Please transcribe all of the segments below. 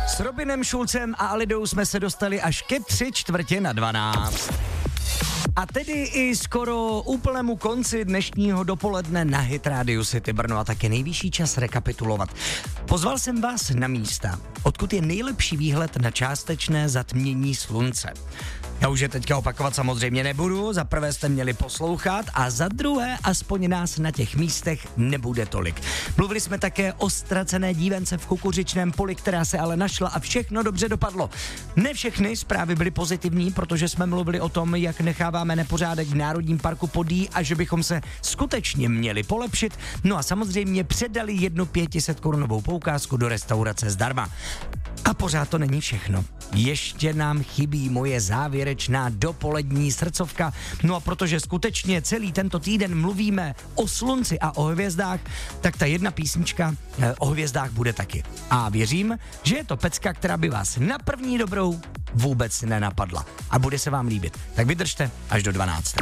S Robinem Šulcem a Alidou jsme se dostali až ke 11:45. A tedy i skoro úplnému konci dnešního dopoledne na Hit Radio City Brno a taky nejvyšší čas rekapitulovat. Pozval jsem vás na místa, odkud je nejlepší výhled na částečné zatmění slunce. Já už je teďka opakovat samozřejmě nebudu, za prvé jste měli poslouchat a za druhé aspoň nás na těch místech nebude tolik. Mluvili jsme také o ztracené dívence v kukuřičném poli, která se ale našla a všechno dobře dopadlo. Ne všechny zprávy byly pozitivní, protože jsme mluvili o tom, jak necháváme nepořádek v Národním parku Podyjí a že bychom se skutečně měli polepšit. No a samozřejmě předali 1 500korunovou poukázku do restaurace zdarma. A pořád to není všechno. Ještě nám chybí moje závěrečná dopolední srdcovka. No a protože skutečně celý tento týden mluvíme o slunci a o hvězdách, tak ta jedna písnička o hvězdách bude taky. A věřím, že je to pecka, která by vás na první dobrou vůbec nenapadla. A bude se vám líbit. Tak vydržte až do 12.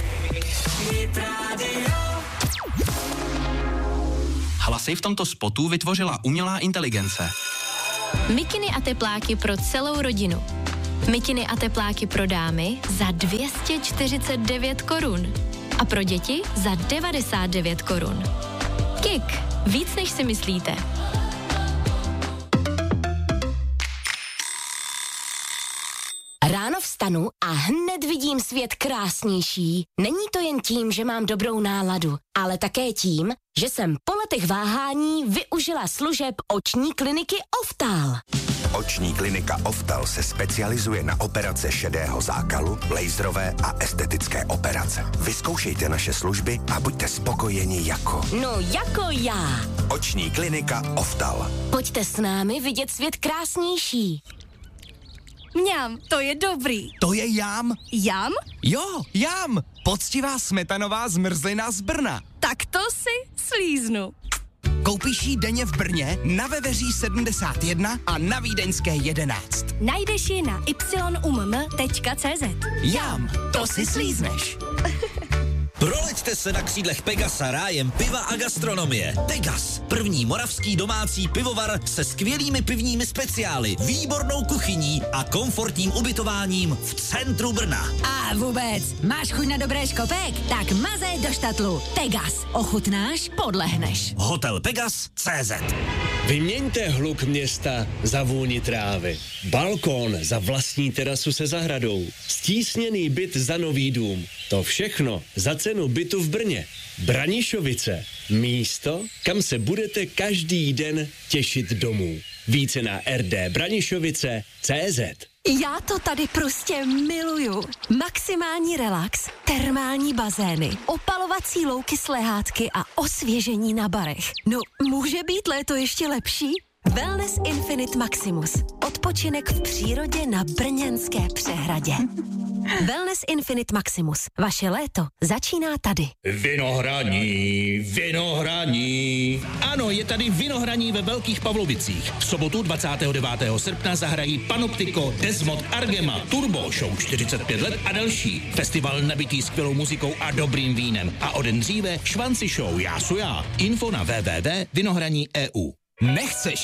Hlasy v tomto spotu vytvořila umělá inteligence. Mikiny a tepláky pro celou rodinu. Mikiny a tepláky pro dámy za 249 korun. A pro děti za 99 korun. Kik, víc než si myslíte. Ráno vstanu a hned vidím svět krásnější. Není to jen tím, že mám dobrou náladu, ale také tím, že jsem po letech váhání využila služeb oční kliniky Oftal. Oční klinika Oftal se specializuje na operace šedého zákalu, laserové a estetické operace. Vyzkoušejte naše služby a buďte spokojeni jako... No jako já. Oční klinika Oftal. Pojďte s námi vidět svět krásnější. Mňam, to je dobrý. To je jam. Jam? Jo, jam. Poctivá smetanová zmrzlina z Brna. Tak to si slíznu. Koupíš ji denně v Brně, na Veveří 71 a na Vídeňské 11. Najdeš ji na yumm.cz. Jam, to si slízneš. Proleďte se na křídlech Pegasa rájem piva a gastronomie. Pegas, první moravský domácí pivovar se skvělými pivními speciály, výbornou kuchyní a komfortním ubytováním v centru Brna. A vůbec, máš chuť na dobré škopek? Tak maze do štatlu. Pegas, ochutnáš, podlehneš. Hotel Pegas.cz. Vyměňte hluk města za vůni trávy. Balkón za vlastní terasu se zahradou. Stísněný byt za nový dům. To všechno za cenu bytu v Brně. Branišovice. Místo, kam se budete každý den těšit domů. Více na rdbranišovice.cz. Já to tady prostě miluju. Maximální relax, termální bazény, opalovací louky s lehátky a osvěžení na barech. No, může být léto ještě lepší? Wellness Infinite Maximus. Odpočinek v přírodě na brněnské přehradě. Wellness Infinite Maximus. Vaše léto začíná tady. Vinohraní. Ano, je tady Vinohraní ve Velkých Pavlovicích. V sobotu 29. srpna zahrají Panoptiko, Desmod, Argema, Turbo, Show 45 let a další. Festival nabitý skvělou muzikou a dobrým vínem. A o den dříve Švanci show Já su já. Info na www.vinohraní.eu. Nechceš